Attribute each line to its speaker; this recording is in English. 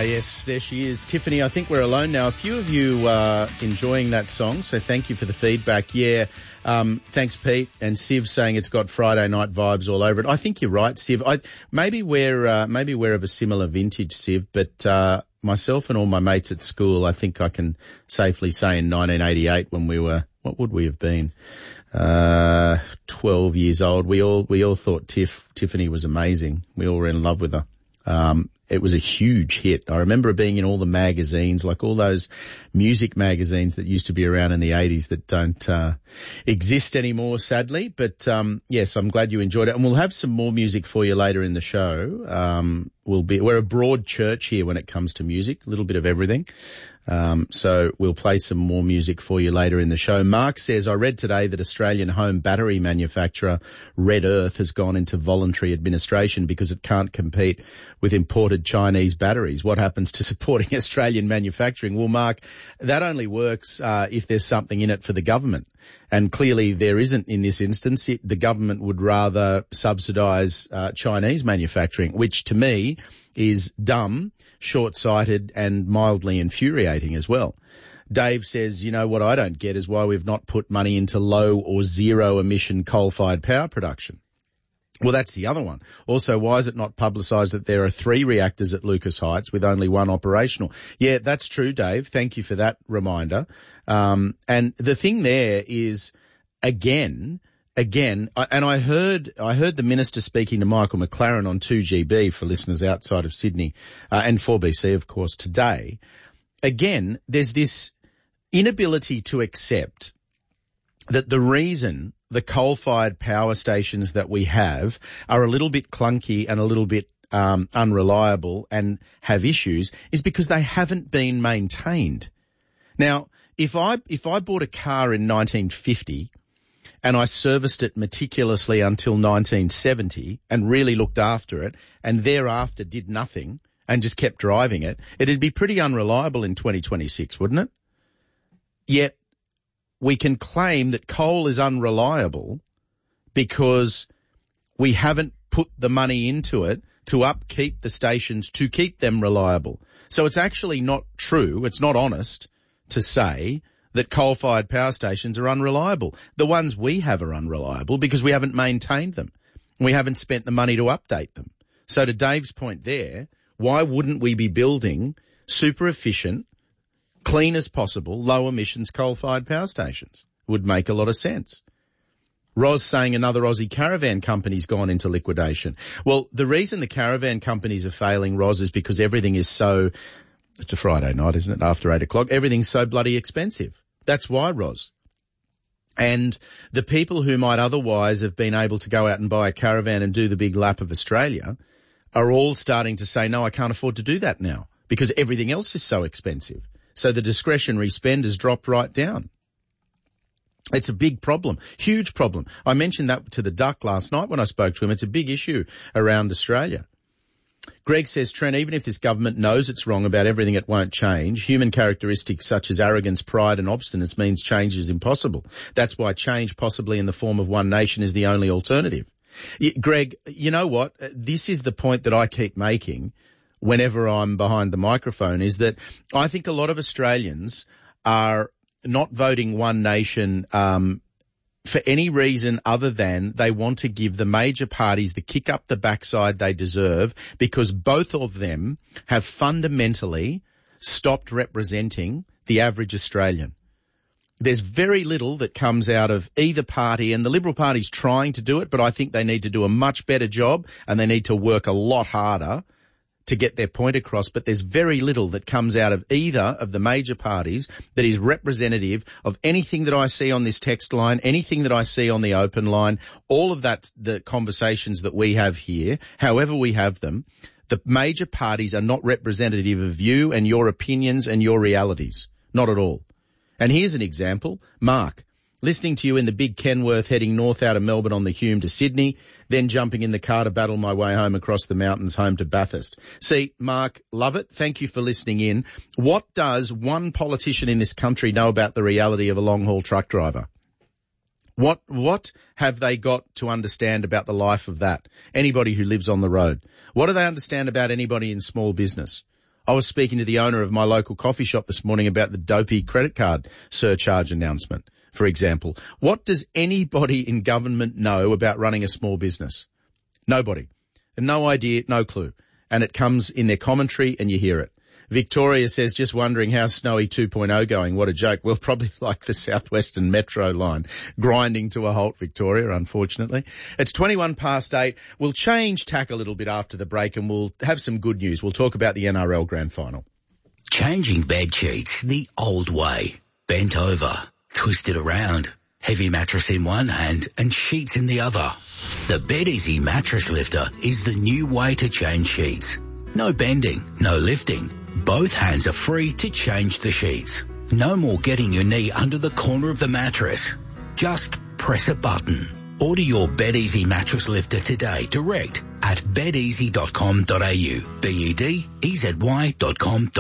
Speaker 1: Yes, there she is. Tiffany, I think we're alone now. A few of you are enjoying that song, so thank you for the feedback. Yeah, thanks, Pete. And Siv saying it's got Friday night vibes all over it. I think you're right, Siv. Maybe we're of a similar vintage, Siv, but myself and all my mates at school, I think I can safely say in 1988 when we were, what would we have been? 12 years old. We all thought Tiffany was amazing. We all were in love with her. It was a huge hit. I remember being in all the magazines, like all those music magazines that used to be around in the 80s that don't exist anymore, sadly. But yes, I'm glad you enjoyed it. And we'll have some more music for you later in the show. We're a broad church here when it comes to music, a little bit of everything. So we'll play some more music for you later in the show. Mark says, I read today that Australian home battery manufacturer Red Earth has gone into voluntary administration because it can't compete with imported Chinese batteries. What happens to supporting Australian manufacturing? Well, Mark, that only works if there's something in it for the government. And clearly there isn't in this instance. The government would rather subsidise Chinese manufacturing, which to me is dumb, short-sighted and mildly infuriating as well. Dave says, you know, what I don't get is why we've not put money into low or zero emission coal-fired power production. Well, that's the other one. Also, why is it not publicised that there are 3 reactors at Lucas Heights with only 1 operational? Yeah, that's true, Dave. Thank you for that reminder. And the thing there is, again, and I heard the minister speaking to Michael McLaren on 2GB for listeners outside of Sydney, and 4BC, of course, today. Again, there's this inability to accept that the reason the coal-fired power stations that we have are a little bit clunky and a little bit unreliable and have issues is because they haven't been maintained. Now, if I bought a car in 1950 and I serviced it meticulously until 1970 and really looked after it and thereafter did nothing and just kept driving it, it'd be pretty unreliable in 2026, wouldn't it? Yet we can claim that coal is unreliable because we haven't put the money into it to upkeep the stations to keep them reliable. So it's actually not true, it's not honest to say that coal-fired power stations are unreliable. The ones we have are unreliable because we haven't maintained them. We haven't spent the money to update them. So to Dave's point there, why wouldn't we be building super efficient, clean as possible, low emissions coal-fired power stations? Would make a lot of sense. Roz saying another Aussie caravan company's gone into liquidation. Well, the reason the caravan companies are failing, Roz, is because everything is so, it's a Friday night, isn't it, after 8 o'clock, everything's so bloody expensive. That's why, Roz. And the people who might otherwise have been able to go out and buy a caravan and do the big lap of Australia are all starting to say, no, I can't afford to do that now because everything else is so expensive. So the discretionary spend has dropped right down. It's a big problem, huge problem. I mentioned that to the Duck last night when I spoke to him. It's a big issue around Australia. Greg says, Trent, even if this government knows it's wrong about everything, it won't change. Human characteristics such as arrogance, pride and obstinance means change is impossible. That's why change, possibly in the form of one nation, is the only alternative. Greg, you know what? This is the point that I keep making whenever I'm behind the microphone, is that I think a lot of Australians are not voting one nation for any reason other than they want to give the major parties the kick up the backside they deserve, because both of them have fundamentally stopped representing the average Australian. There's very little that comes out of either party, and the Liberal Party's trying to do it, but I think they need to do a much better job and they need to work a lot harder to get their point across. But there's very little that comes out of either of the major parties that is representative of anything that I see on this text line, anything that I see on the open line, all of that, the conversations that we have here, however we have them. The major parties are not representative of you and your opinions and your realities. Not at all. And here's an example. Mark, listening to you in the big Kenworth heading north out of Melbourne on the Hume to Sydney, then jumping in the car to battle my way home across the mountains home to Bathurst. See, Mark, love it. Thank you for listening in. What does one politician in this country know about the reality of a long-haul truck driver? What have they got to understand about the life of that? Anybody who lives on the road. What do they understand about anybody in small business? I was speaking to the owner of my local coffee shop this morning about the dopey credit card surcharge announcement, for example. What does anybody in government know about running a small business? Nobody. No idea, no clue. And it comes in their commentary and you hear it. Victoria says, just wondering how Snowy 2.0 going. What a joke. Well, probably like the Southwestern Metro line, grinding to a halt, Victoria, unfortunately. It's 8:21. We'll change tack a little bit after the break and we'll have some good news. We'll talk about the NRL Grand Final.
Speaker 2: Changing bed sheets the old way. Bent over, twisted around, heavy mattress in one hand and sheets in the other. The BedEasy Mattress Lifter is the new way to change sheets. No bending, no lifting. Both hands are free to change the sheets. No more getting your knee under the corner of the mattress. Just press a button. Order your BedEasy Mattress Lifter today direct at bedeasy.com.au. bedeasy.com.au.